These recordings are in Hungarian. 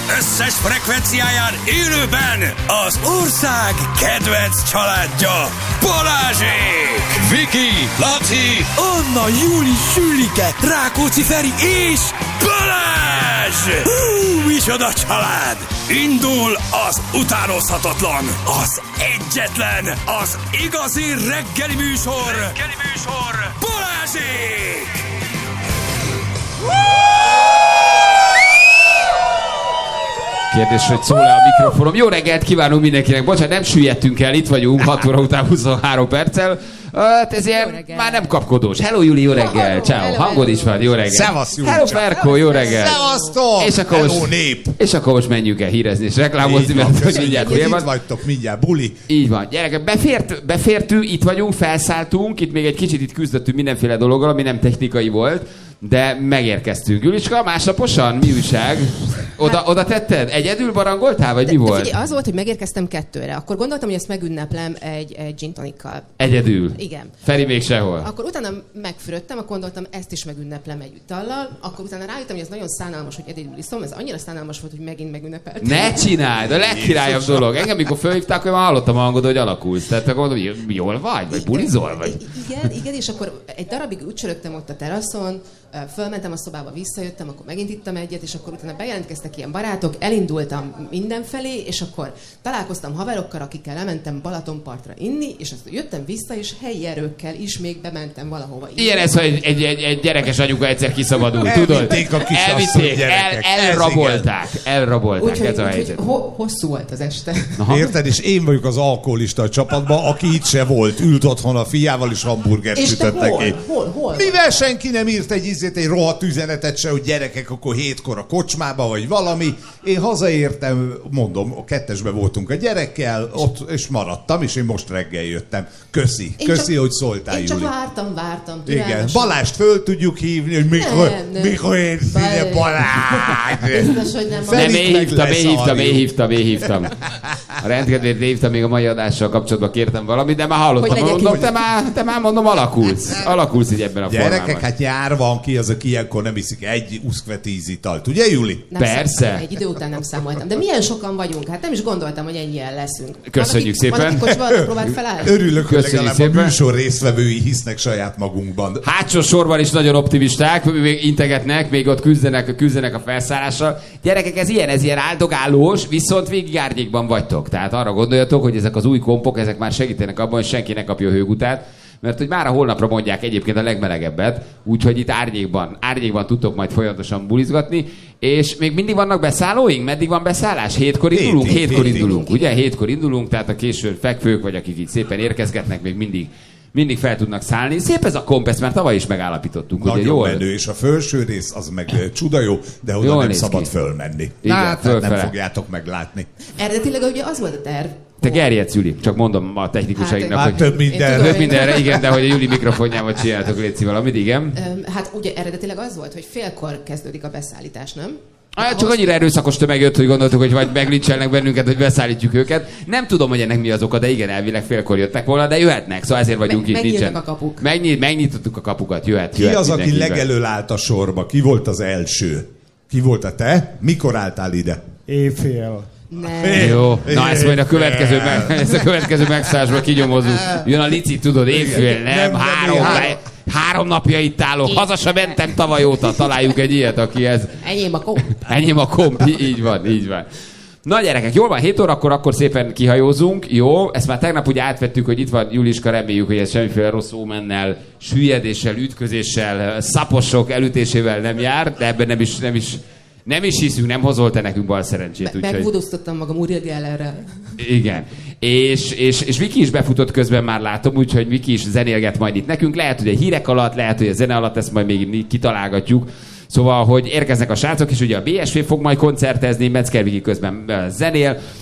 összes frekvenciáján élőben az ország kedvenc családja, Balázsék! Viki, Laci, Anna, Júli, Sülike, Rákóczi Feri és Balázs! Micsoda család! Indul az utánozhatatlan, az egyetlen, az igazi reggeli műsor, Balázsék! Kérdés, hogy szól-e a mikrofonom. Jó reggelt kívánunk mindenkinek. Bocsánat, nem süllyedtünk el, itt vagyunk 6 óra után 23 perccel. Hát ez ilyen már nem kapkodós. Hello Júli, jó reggel. Ciao. Hangod is van, jó reggel. Szevasz Júli. Hello Ferko, jó reggel. Szevasztok. Hello nép. És akkor most menjünk el hírezni és reklámozni, mert hogy mindjárt itt vagytok, mindjárt buli. Így van. Gyerekek, befértünk, itt vagyunk, felszálltunk, itt még egy kicsit itt küzdöttünk mindenféle dologgal, ami nem technikai volt, de megérkeztünk. Juliska, másnaposan? Mi újság? Oda tetted? Egyedül barangoltál, vagy mi volt? Figyelj, az volt, hogy megérkeztem 2-re. Akkor gondoltam, hogy ezt megünneplem egy gin tonikkal. Egyedül? Igen. Feri még sehol? Akkor utána megfürödtem, akkor gondoltam, ezt is megünneplem egy itallal. Akkor utána rájöttem, hogy ez nagyon szánalmas, hogy egyedül iszom. Ez annyira szánalmas volt, hogy megint megünnepeltem. Ne csináld! A legkirályabb dolog. Engem, mikor fölhívták, hogy már hallottam a hangod, hogy alakulsz. Tehát akkor mondom, jól vagy bulizol? Vagy? Igen, és akkor egy darabig úgy csörögtem ott a teraszon, fölmentem a szobába, visszajöttem, akkor megint ittam egyet, és akkor utána bejelentkeztek ilyen barátok, elindultam mindenfelé, és akkor találkoztam haverokkal, akikkel lementem Balatonpartra inni, és aztán jöttem vissza, és helyi erőkkel is még bementem valahova inni. Ilyen ez, hogy egy gyerekes anyuka egyszer kiszabadult, tudod? Elvitték a kisasszony gyerekek. Elrabolták, úgyhogy, ez a helyzet. Hosszú volt az este. Aha. Érted? És én vagyok az alkoholista a csapatban, aki itt se volt, ült otthon a fiával, és hamburgert sütött neki. Hol? Mivel senki nem írt egy rohadt üzenetet se, hogy gyerekek, akkor 7-kor a kocsmába, vagy valami. Én hazaértem, mondom, a 2-esben voltunk a gyerekkel, ott, és maradtam, és én most reggel jöttem. Köszi, hogy szóltál, Júli. Én csak vártam. Igen, Balást föl tudjuk hívni, hogy mikor érsz ide, Balázs. Biztos, hogy nem. Én hívtam. A rendkedvét hívtam, még a mai adással kapcsolatban kértem valamit, de már hallottam, mondom, te már mondom, alakulsz így ebben a formában. Gyerekek, hát nyár van, ki az, aki ilyenkor nem iszik egy uszkve 10 italt, ugye Júli? Persze. Egy idő után nem számoltam. De milyen sokan vagyunk? Hát nem is gondoltam, hogy ennyien leszünk. Köszönjük szépen. Van, aki kocsmába próbált felállni? Örülök, hogy legalább szépen. A műsor résztvevői hisznek saját magunkban. Hátsó sorban is nagyon optimisták, még integetnek, még ott küzdenek a felszállással. Gyerekek, ez ilyen áldogálós, viszont végig árnyékban vagytok. Tehát arra gondoljatok, hogy ezek az új kompok, ezek már segítenek abban, hogy senki ne kapja a hőgutát, mert hogy már a holnapra mondják egyébként a legmelegebbet, úgyhogy itt árnyékban tudtok majd folyamatosan bulizgatni, és még mindig vannak beszállóink? Meddig van beszállás? 7-kor indulunk? 7-kor indulunk, ugye? 7-kor indulunk, tehát a késő fekvők, vagy akik így szépen érkezgetnek, még mindig fel tudnak szállni. Szép ez a komp, ezt már tavaly is megállapítottuk. Nagyon ugye, jól menő, és a felső rész az meg csuda jó, de oda nem szabad fölmenni. Igen, nem fogjátok meglátni. Eredetileg ugye az volt a terv. Te gerjedsz, Júli, csak mondom a technikusainknak, hogy több mindenre, igen, de hogy a Júli mikrofonjával csináltok, létszi valamit, igen. Hát ugye eredetileg az volt, hogy félkor kezdődik a beszállítás, nem? Csak annyira erőszakos tömeg jött, hogy gondoltuk, hogy vagy meglincselnek bennünket, hogy beszállítjuk őket. Nem tudom, hogy ennek mi az oka, de igen, elvileg félkor jöttek volna, de jöhetnek, szóval ezért vagyunk itt. Megnyíltak a kapuk. Megnyitottuk a kapukat, jöhet. Ki az, aki legelől állt a sorba? Ki volt az első? Ki volt a te? Mikor álltál ide? Éjfél. Jó, na ezt majd a következő megszállásban kinyomozunk. Jön a lici, tudod, éjfél, nem, 3 napja itt állok, haza sem mentem tavaly óta, találjuk egy ilyet, aki ez... Enyém a komp, így van. Na gyerekek, jól van, 7 órakor akkor szépen kihajózunk, jó? Ezt már tegnap ugye átvettük, hogy itt van Juliska, reméljük, hogy ez semmiféle rossz ómennel, süllyedéssel, ütközéssel, szaposok elütésével nem jár, de ebben nem is hiszünk, nem hozolt te nekünk bal szerencsét. Megvudoztattam magam Uri Gellerrel. Igen. És Viki is befutott közben, már látom, úgyhogy Viki is zenélget majd itt nekünk. Lehet, hogy a hírek alatt, lehet, hogy a zene alatt, ezt majd még kitalálgatjuk. Szóval, hogy érkeznek a srácok, és ugye a BSV fog majd koncertezni, Metzger Viki közben zenél.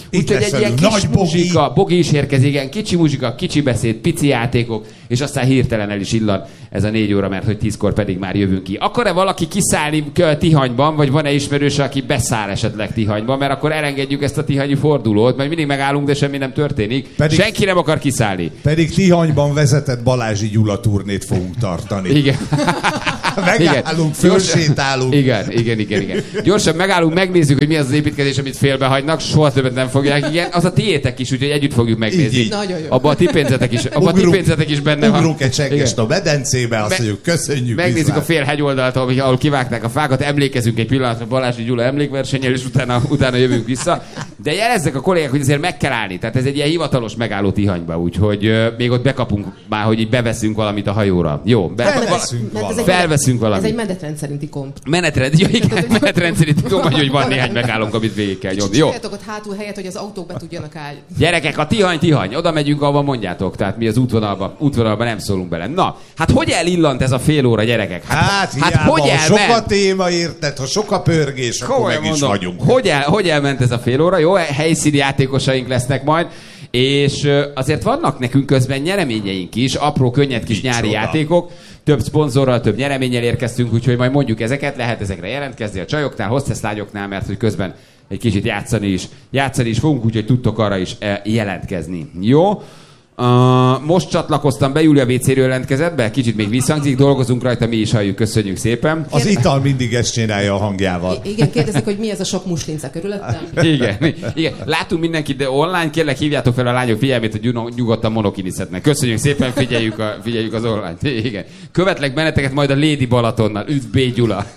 Úgyhogy egy ilyen kis muzsika, Bogi is érkezik, igen, kicsi muzsika, kicsi beszéd, pici játékok, és aztán hirtelen el is illan ez a 4 óra, mert hogy 10-kor pedig már jövünk ki. Akar-e valaki kiszállni Tihanyban, vagy van-e ismerőse, aki beszáll esetleg Tihanyban, mert akkor elengedjük ezt a tihanyi fordulót, mert mindig megállunk, de semmi nem történik. Senki nem akar kiszállni. Pedig Tihanyban vezetett Balázsi Gyula turnét fogunk tartani. Igen. Megállunk, fölsétálunk. Igen. Gyorsan megállunk, megnézzük, hogy mi az építkezés, amit félbehagynak, soha többet nem fogják. Igen, az a tiétek is, úgyhogy együtt fogjuk megnézni. Így. Abba a ti pénzetek is benne van. Ugrunk egy csekkest a medencébe, azt mondjuk, köszönjük. Megnézzük a fél hegyoldalt, ahol kivágták a fákat, emlékezünk egy pillanatra Balázsi Gyula emlékversennyel, és utána jövünk vissza. De jelezzek a kollégák, hogy azért meg kell állni. Tehát ez egy ilyen hivatalos megálló Tihanyba, úgyhogy még ott bekapunk már, hogy így beveszünk valamit a hajóra. Jó, felveszünk valamit. Ez egy menetrend szerinti komp. Menetrend szerinti komp, hogy van néhány megállónk, amit végig kell nyomni. Jó. Csináljátok ott hátul helyet, hogy az autók be tudjanak állni. Gyerekek, a Tihany, oda megyünk, ahova mondjátok. Tehát mi az útvonalba nem szólunk bele. Na, hát hogy elillant ez a fél óra, gyerekek? Hát hogy ha sok a téma, érted? Ha sok a pörgés, akkor meg is vagyunk. Hogy elment ez a fél óra? Jó, helyszíni játékosaink lesznek majd. És azért vannak nekünk közben nyereményeink is, apró, könnyed kis nyári játékok. Több szponzorral, több nyereménnyel érkeztünk, úgyhogy majd mondjuk ezeket, lehet ezekre jelentkezni a csajoknál, hostesslányoknál, mert hogy közben egy kicsit játszani is fogunk, úgyhogy tudtok arra is jelentkezni. Jó? Most csatlakoztam be, Júlia WC-ről jelentkezett be, kicsit még visszhangzik, dolgozunk rajta, mi is halljuk, köszönjük szépen. Az ital mindig ezt csinálja a hangjával. Igen, kérdezik, hogy mi ez a sok muslinca körülöttem. Igen. Látunk mindenkit, de online, kérlek hívjátok fel a lányok figyelmét, hogy nyugodtan monokinizhetnek. Köszönjük szépen, figyeljük az online. Igen. Követlek benneteket majd a Lady Balatonnal. Üdv B. Gyula.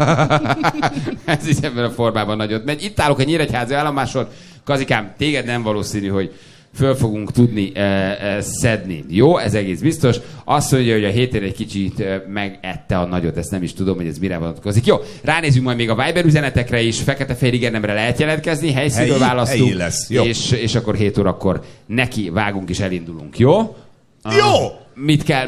Ez is ebben a formában nagyot megy. Itt állok a Nyíregyházi állomáson. Kazikám, téged nem valószínű, hogy föl fogunk tudni szedni. Jó, ez egész biztos. Azt mondja, hogy a héten egy kicsit megette a nagyot, ezt nem is tudom, hogy ez mire vonatkozik. Jó, ránézünk majd még a Viber üzenetekre is, fekete-fehér igenemre lehet jelentkezni, helyszínről választunk, helyi lesz. Jó. És akkor 7 órakor neki vágunk és elindulunk. Jó? Jó! Mit kell,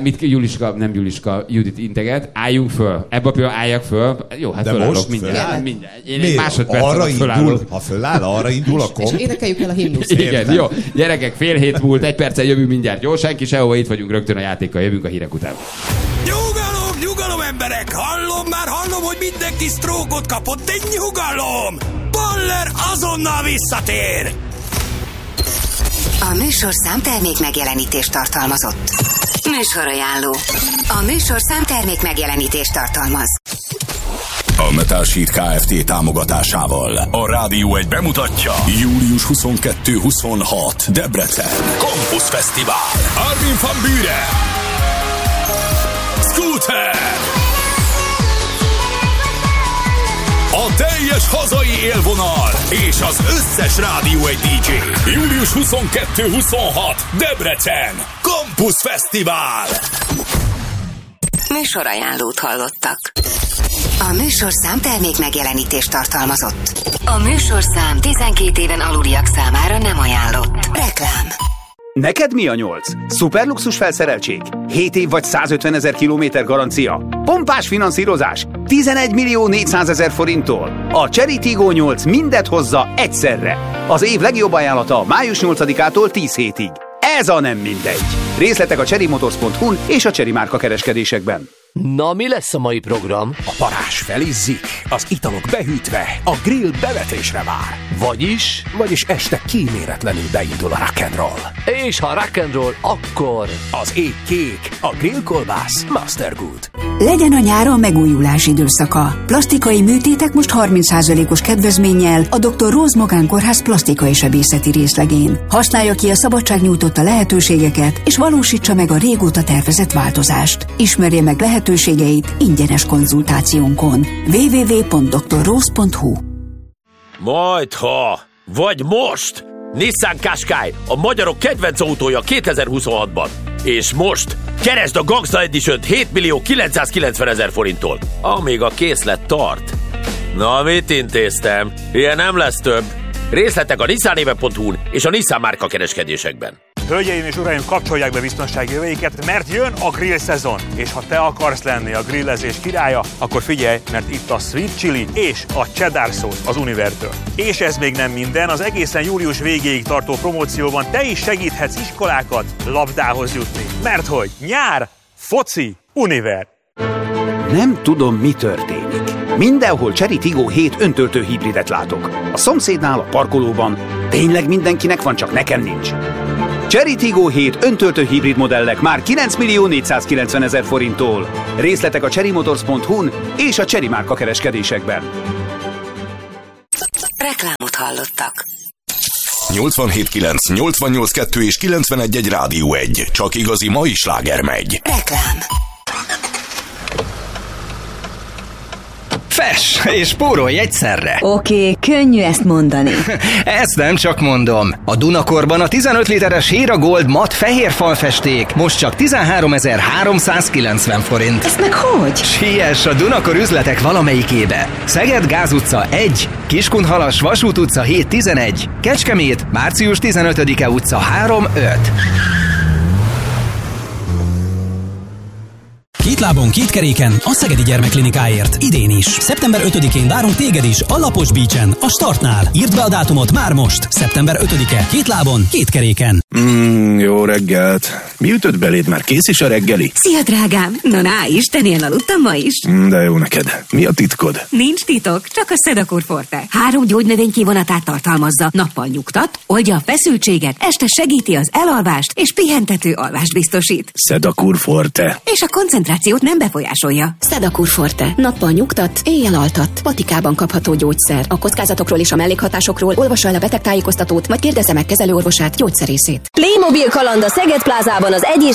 Judit integet, álljunk föl. Ebbe a pillanatban álljak föl. Jó, hát fölállok mindjárt. Én egy másodpercet fölállok. Ha föláll, arra indul, akkor... És énekeljük el a himnuszt. Igen, jó. Gyerekek, fél hét múlt, 1 perccel jövünk mindjárt. Jó, senki sehova, itt vagyunk rögtön a játékkal, jövünk a hírek után. Nyugalom, emberek! Hallom, hogy mindenki sztrókot kapott, de nyugalom! Baller azonnal visszatér! A műsorszám termék megjelenítést tartalmazott. Műsorajánló. A műsorszám termék megjelenítést tartalmaz. A Metal Sheet Kft. Támogatásával a Rádió 1 bemutatja július 22-26 Debrecen Campus Fesztivál. Armin van Buuren, Scooter, a teljes hazai élvonal és az összes Rádió 1 DJ. Július 22-26 Debrecen Campus Fesztivál. Műsorajánlót hallottak. A műsorszám termék megjelenítést tartalmazott. A műsorszám 12 éven aluliak számára nem ajánlott. Reklám. Neked mi a 8? Szuperluxus felszereltség? 7 év vagy 150 000 kilométer garancia? Pompás finanszírozás? 11 400 000 forinttól? A Chery Tiggo 8 mindet hozza egyszerre. Az év legjobb ajánlata május 8-ától 10 hétig. Ez a nem mindegy. Részletek a cherrymotors.hu-n és a Chery márka kereskedésekben. Na, mi lesz a mai program? A parázs felizzik, az italok behűtve, a grill bevetésre vár. Vagyis este kíméletlenül beindul a rock'n'roll. És ha rock'n'roll, akkor... Az ég kék, a grillkolbász Master Good. Legyen a nyáron megújulás időszaka. Plastikai műtétek most 30%-os kedvezménnyel a Dr. Rose Magánkórház plastikai sebészeti részlegén. Használja ki a szabadság nyújtotta lehetőségeket, és valósítsa meg a régóta tervezett változást. Ismerje meg lehetőségeit ingyenes konzultációnkon. www.drrose.hu. Majdha, vagy most! Nissan Qashqai, a magyarok kedvenc autója 2026-ban. És most keresd a Gangsta Edition-t 7 990 000 forinttól, amíg a készlet tart. Na, mit intéztem? Ilyen nem lesz több. Részletek a nissanéve.hu-n és a Nissan márka kereskedésekben. Hölgyeim és uraim, kapcsolják be biztonsági öveiket, mert jön a grill szezon. És ha te akarsz lenni a grillezés királya, akkor figyelj, mert itt a Sweet Chili és a Cheddar Sauce az Univertől. És ez még nem minden, az egészen július végéig tartó promócióban te is segíthetsz iskolákat labdához jutni. Mert hogy nyár, foci, Univer. Nem tudom, mi történik. Mindenhol Chery Tiggo 7 öntöltő hibridet látok. A szomszédnál, a parkolóban. Tényleg mindenkinek van, csak nekem nincs. Chery Tiggo 7 öntöltő hibrid modellek már 9.490.000 forinttól. Részletek a cherrymotors.hu-n és a Chery márka kereskedésekben. Reklámot hallottak. 87.9, 88.2 és 91.1 Rádió 1. Csak igazi mai sláger megy. Reklám. Fess, és spórolj egyszerre! Oké, könnyű ezt mondani. Ezt nem csak mondom. A Dunakorban a 15 literes Héra Gold mat fehér falfesték most csak 13.390 forint. Ezt meg hogy? Siess a Dunakor üzletek valamelyikébe. Szeged Gáz utca 1, Kiskunhalas Vasút utca 7-11, Kecskemét március 15-e utca 3-5. Két lábon, két keréken a Szegedi Gyermekklinikáért. Idén is. Szeptember 5-én várunk téged is a Lapos Beachen, a startnál. Írd be a dátumot már most. Szeptember 5-e. Két lábon, két keréken. Jó reggelt. Mi ütött beléd? Már kész is a reggeli? Szia, drágám! Na, Isten, ilyen aludtam ma is. De jó neked. Mi a titkod? Nincs titok, csak a Sedakur Forte. 3 gyógynövény kivonatát tartalmazza. Nappal nyugtat, oldja a feszültséget, este segíti az elalvást és pihentető alvást biztosít. Sedakur Forte. És a koncentrációt nem befolyásolja. Sedakur Forte. Nappal nyugtat, éjjel altat. Patikában kapható gyógyszer. A kockázatokról és a mellékhatásokról olvassa el a betegtájékoztatót, vagy kérdezze meg kezelőorvosát, gyógyszerészét. Playmobil kaland a Szeged Plázában az 1